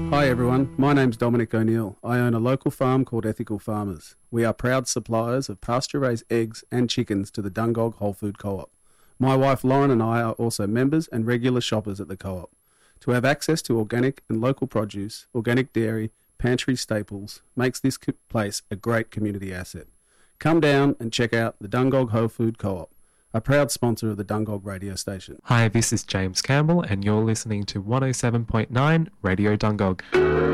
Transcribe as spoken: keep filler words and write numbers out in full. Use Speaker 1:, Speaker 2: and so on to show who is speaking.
Speaker 1: Hi everyone, my name's Dominic O'Neill. I own a local farm called Ethical Farmers. We are proud suppliers of pasture-raised eggs and chickens to the Dungog Whole Food Co-op. My wife Lauren and I are also members and regular shoppers at the co-op. To have access to organic and local produce, organic dairy, pantry staples makes this place a great community asset. Come down and check out the Dungog Whole Food Co-op, a proud sponsor of the Dungog radio station.
Speaker 2: Hi, this is James Campbell and you're listening to one oh seven point nine Radio Dungog.